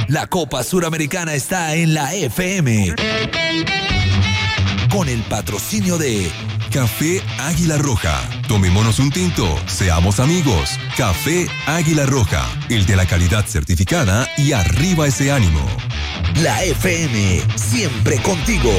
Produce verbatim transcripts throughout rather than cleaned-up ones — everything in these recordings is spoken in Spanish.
La Copa Suramericana está en la F M. Con el patrocinio de Café Águila Roja. Tomémonos un tinto, seamos amigos. Café Águila Roja, el de la calidad certificada y arriba ese ánimo. La F M, siempre contigo.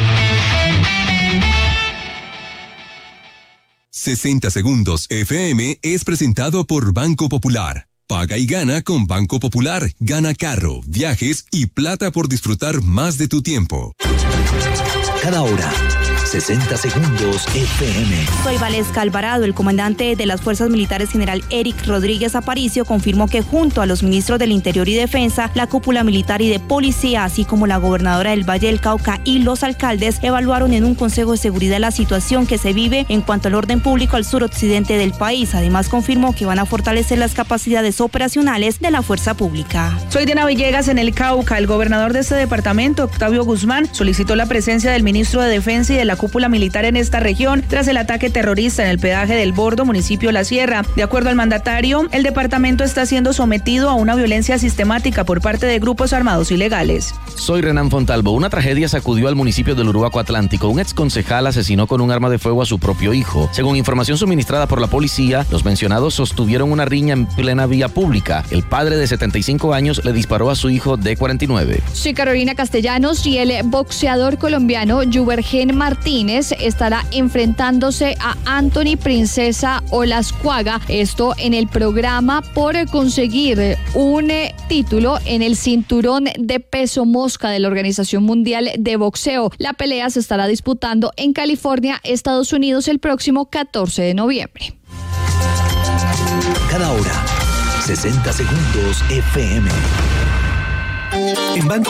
sesenta Segundos F M es presentado por Banco Popular. Paga y gana con Banco Popular. Gana carro, viajes y plata por disfrutar más de tu tiempo. Cada hora, sesenta Segundos F M. Soy Valesca Alvarado. El comandante de las Fuerzas Militares, general Eric Rodríguez Aparicio, confirmó que junto a los ministros del Interior y Defensa, la cúpula militar y de policía, así como la gobernadora del Valle del Cauca y los alcaldes, evaluaron en un consejo de seguridad la situación que se vive en cuanto al orden público al suroccidente del país. Además, confirmó que van a fortalecer las capacidades operacionales de la fuerza pública. Soy Diana Villegas. En el Cauca, el gobernador de este departamento, Octavio Guzmán, solicitó la presencia del ministro de Defensa y de la cúpula militar en esta región tras el ataque terrorista en el peaje del Bordo, municipio La Sierra. De acuerdo al mandatario, el departamento está siendo sometido a una violencia sistemática por parte de grupos armados ilegales. Soy Renan Fontalvo. Una tragedia sacudió al municipio del Uruguaco Atlántico. Un exconcejal asesinó con un arma de fuego a su propio hijo. Según información suministrada por la policía, los mencionados sostuvieron una riña en plena vía pública. El padre de setenta y cinco años le disparó a su hijo de cuarenta y nueve. Soy Carolina Castellanos y el boxeador colombiano Yubergen Martínez estará enfrentándose a Anthony Princesa Olascuaga, esto en el programa por conseguir un eh, título en el cinturón de peso mosca de la Organización Mundial de Boxeo. La pelea se estará disputando en California, Estados Unidos, el próximo catorce de noviembre. Cada hora, sesenta Segundos F M. En Banco